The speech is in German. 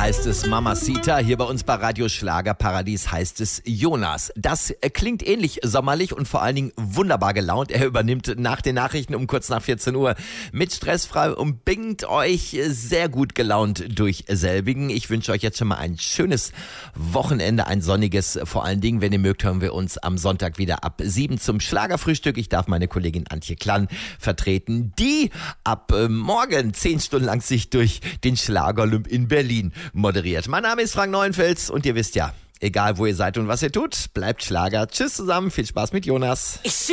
heißt es Mamacita. Hier bei uns bei Radio Schlagerparadies heißt es Jonas. Das klingt ähnlich sommerlich und vor allen Dingen wunderbar gelaunt. Er übernimmt nach den Nachrichten um kurz nach 14 Uhr mit Stressfrei und bringt euch sehr gut gelaunt durch selbigen. Ich wünsche euch jetzt schon mal ein schönes Wochenende, ein sonniges. Vor allen Dingen, wenn ihr mögt, hören wir uns am Sonntag wieder ab 7 zum Schlagerfrühstück. Ich darf meine Kollegin Antje Klann vertreten, die ab morgen 10 Stunden lang sich durch den Schlagerolymp in Berlin moderiert. Mein Name ist Frank Neuenfels und ihr wisst ja, egal wo ihr seid und was ihr tut, bleibt Schlager. Tschüss zusammen, viel Spaß mit Jonas.